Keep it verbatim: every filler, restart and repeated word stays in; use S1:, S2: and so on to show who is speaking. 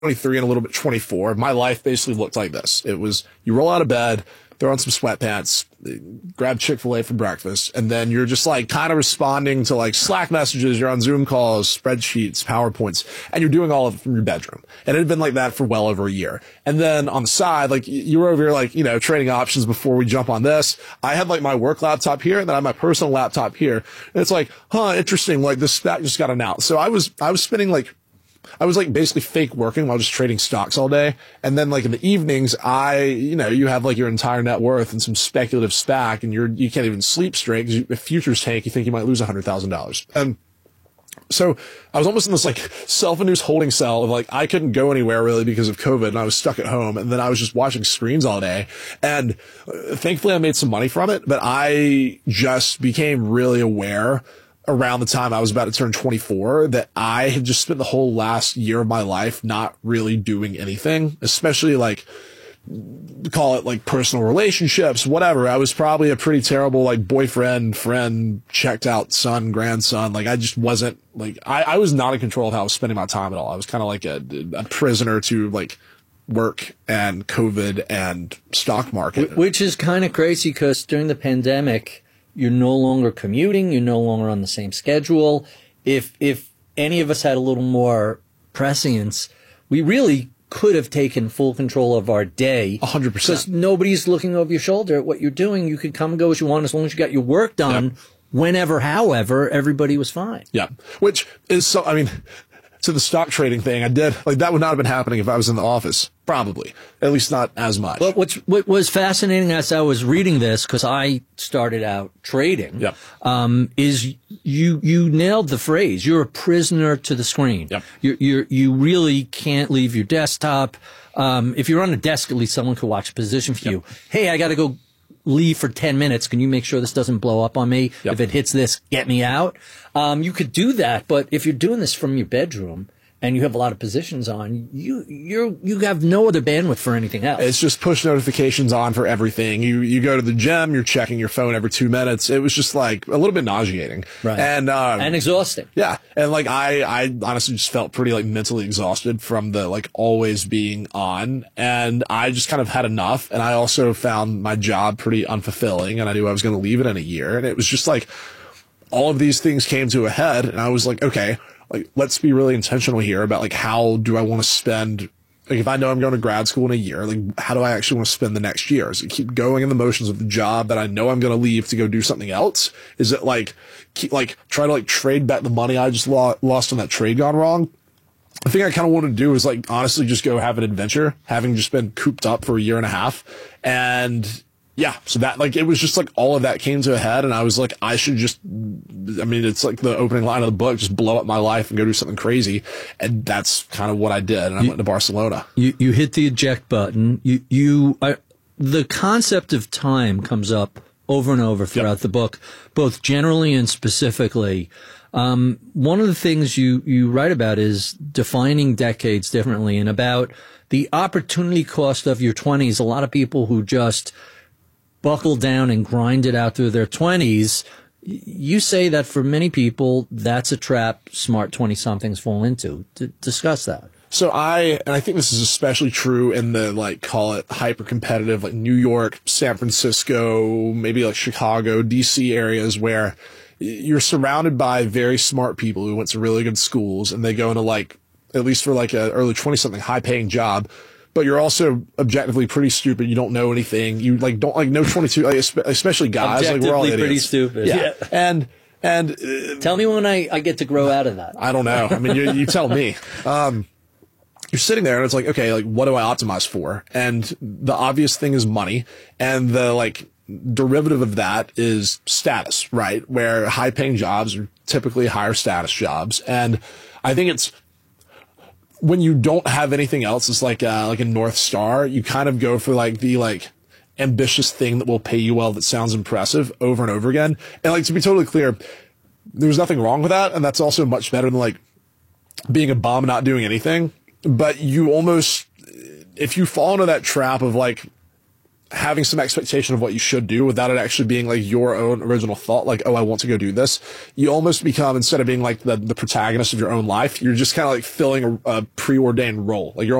S1: twenty-three and a little bit twenty-four, my life basically looked like this. It was, you roll out of bed, throw on some sweatpants, grab Chick-fil-A for breakfast, and then you're just like kind of responding to like Slack messages, you're on Zoom calls, spreadsheets, PowerPoints, and you're doing all of it from your bedroom. And it had been like that for well over a year. And then on the side, like you were over here like, you know, trading options before we jump on this. I had like my work laptop here, and then I had my personal laptop here. And it's like, huh, interesting, like this stat just got announced. So I was, I was spending like, I was like basically fake working while just trading stocks all day. And then like in the evenings, I, you know, you have like your entire net worth and some speculative SPAC, and you're, you can't even sleep straight because if futures tank, you think you might lose a hundred thousand dollars. And so I was almost in this like self-induced holding cell of like, I couldn't go anywhere really because of COVID, and I was stuck at home, and then I was just watching screens all day. And uh, thankfully I made some money from it, but I just became really aware around the time I was about to turn twenty-four that I had just spent the whole last year of my life not really doing anything, especially like, call it like personal relationships, whatever. I was probably a pretty terrible like boyfriend, friend, checked out son, grandson. Like I just wasn't like, I, I was not in control of how I was spending my time at all. I was kind of like a, a prisoner to like work and COVID and stock market.
S2: Which is kind of crazy because during the pandemic, you're no longer commuting. You're no longer on the same schedule. If, if any of us had a little more prescience, we really could have taken full control of our day.
S1: A hundred percent.
S2: Because nobody's looking over your shoulder at what you're doing. You could come and go as you want as long as you got your work done. Yep. Whenever, however, everybody was fine.
S1: Yeah. Which is so, I mean, to the stock trading thing, I did, like, that would not have been happening if I was in the office. Probably. At least not as much.
S2: But what's, what was fascinating as I was reading this, because I started out trading,
S1: yep.
S2: um, is you, you nailed the phrase. You're a prisoner to the screen.
S1: Yep.
S2: You, you you really can't leave your desktop. Um, if you're on a desk, at least someone could watch a position for yep. you. Hey, I got to go leave for ten minutes. Can you make sure this doesn't blow up on me? Yep. If it hits this, get me out. Um, you could do that, but if you're doing this from your bedroom and you have a lot of positions on, you you you have no other bandwidth for anything else.
S1: It's just push notifications on for everything. You you go to the gym, you're checking your phone every two minutes. It was just like a little bit nauseating,
S2: right?
S1: And um,
S2: and exhausting.
S1: Yeah, and like I I honestly just felt pretty like mentally exhausted from the like always being on, and I just kind of had enough. And I also found my job pretty unfulfilling, and I knew I was going to leave it in a year. And it was just like all of these things came to a head, and I was like, okay. Like, let's be really intentional here about, like, how do I want to spend, like, if I know I'm going to grad school in a year, like, how do I actually want to spend the next year? Is it keep going in the motions of the job that I know I'm going to leave to go do something else? Is it, like, keep, like, try to, like, trade back the money I just lo- lost on that trade gone wrong? The thing I kind of want to do is, like, honestly just go have an adventure, having just been cooped up for a year and a half. And yeah, so that, like, it was just like all of that came to a head, and I was like, I should just, I mean, it's like the opening line of the book, just blow up my life and go do something crazy. And that's kind of what I did. And I you, went to Barcelona.
S2: You, you hit the eject button. You, you, I, the concept of time comes up over and over throughout yep. the book, both generally and specifically. Um, one of the things you, you write about is defining decades differently, and about the opportunity cost of your twenties. A lot of people who just buckle down and grind it out through their twenties. You say that for many people, that's a trap smart twenty-somethings fall into. D- discuss that.
S1: So I, and I think this is especially true in the, like, call it hyper-competitive, like New York, San Francisco, maybe like Chicago, D C areas where you're surrounded by very smart people who went to really good schools, and they go into, like, at least for like a early twenty-something high-paying job. But you're also objectively pretty stupid. You don't know anything. You like don't like know twenty-two, like, especially guys.
S2: Objectively
S1: like we're all
S2: pretty
S1: idiots.
S2: stupid.
S1: Yeah.
S2: yeah.
S1: And and uh,
S2: tell me when I, I get to grow out of that.
S1: I don't know. I mean, you, you tell me. Um, you're sitting there and it's like, okay, like what do I optimize for? And the obvious thing is money, and the like derivative of that is status, right? Where high paying jobs are typically higher status jobs, and I think it's, when you don't have anything else, it's like uh, like a North Star. You kind of go for like the like ambitious thing that will pay you well, that sounds impressive over and over again. And like, to be totally clear, there's nothing wrong with that, and that's also much better than like being a bum, not doing anything. But you almost, if you fall into that trap of like having some expectation of what you should do without it actually being like your own original thought, like, oh, I want to go do this. You almost become, instead of being like the, the protagonist of your own life, you're just kind of like filling a, a preordained role. Like you're